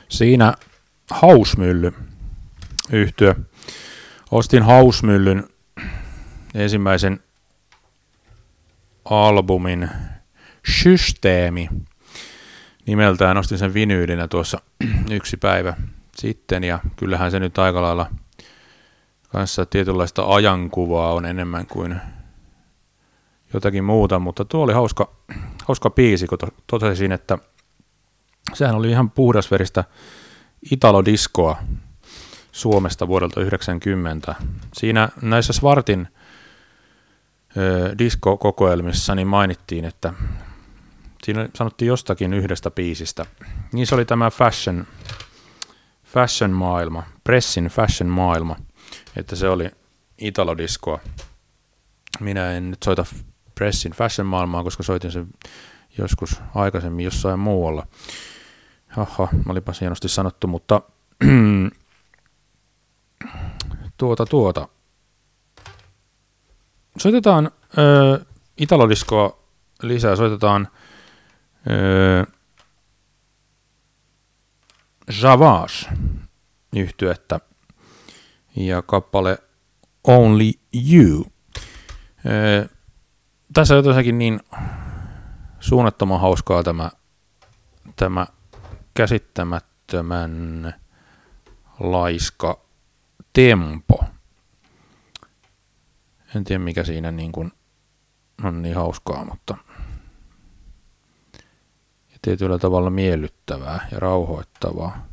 Siinä Hausmylly -yhtye. Ostin Hausmyllyn ensimmäisen albumin Systeemi nimeltään. Ostin sen vinyylinä tuossa yksi päivä sitten, ja kyllähän se nyt aika lailla kanssa tietynlaista ajankuvaa on enemmän kuin jotakin muuta, mutta tuo oli hauska biisi, kun totesin, että sehän oli ihan puhdasveristä italodiskoa Suomesta vuodelta 1990. Siinä näissä Svartin diskokokoelmissa niin mainittiin, että siinä sanottiin jostakin yhdestä biisistä. Niin se oli tämä fashion maailma, pressin fashion maailma, että se oli italodiskoa. Minä en nyt soita pressin fashion maailmaa, koska soitin sen joskus aikaisemmin jossain muualla. Haha, olipas hienosti sanottu, mutta soitetaan italodiskoa lisää, soitetaan Savage -yhtyettä ja kappale Only You. Tässä on jotenkin niin suunnattoman hauskaa tämä käsittämättömän laiska tempo. En tiedä mikä siinä niin kuin on niin hauskaa, mutta ja tietyllä tavalla miellyttävää ja rauhoittavaa.